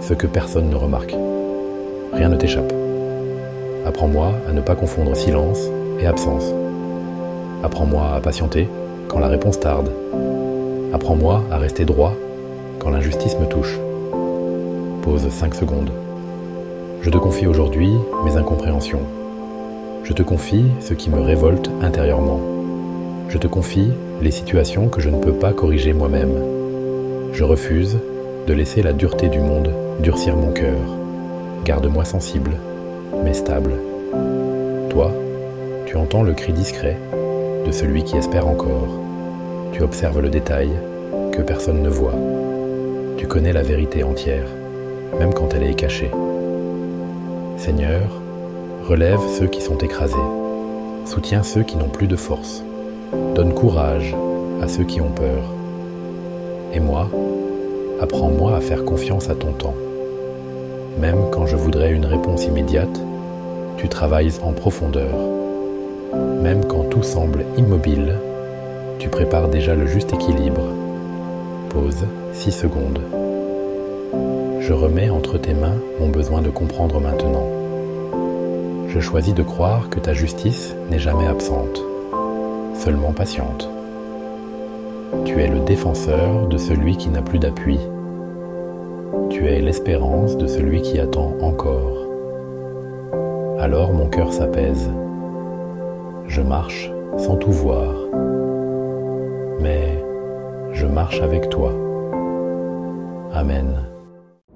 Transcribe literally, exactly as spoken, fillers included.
ce que personne ne remarque. Rien ne t'échappe. Apprends-moi à ne pas confondre silence et absence. Apprends-moi à patienter quand la réponse tarde. Apprends-moi à rester droit quand l'injustice me touche. Pause cinq secondes. Je te confie aujourd'hui mes incompréhensions. Je te confie ce qui me révolte intérieurement. Je te confie les situations que je ne peux pas corriger moi-même. Je refuse de laisser la dureté du monde durcir mon cœur. Garde-moi sensible, mais stable. Toi, tu entends le cri discret de celui qui espère encore. Tu observes le détail que personne ne voit. Tu connais la vérité entière, même quand elle est cachée. Seigneur, relève ceux qui sont écrasés. Soutiens ceux qui n'ont plus de force. Donne courage à ceux qui ont peur. Et moi, apprends-moi à faire confiance à ton temps. Même quand je voudrais une réponse immédiate, tu travailles en profondeur. Même quand tout semble immobile, tu prépares déjà le juste équilibre. Pause six secondes. Je remets entre tes mains mon besoin de comprendre maintenant. Je choisis de croire que ta justice n'est jamais absente, seulement patiente. Tu es le défenseur de celui qui n'a plus d'appui. Tu es l'espérance de celui qui attend encore. Alors mon cœur s'apaise. Je marche sans tout voir, mais je marche avec toi. Amen.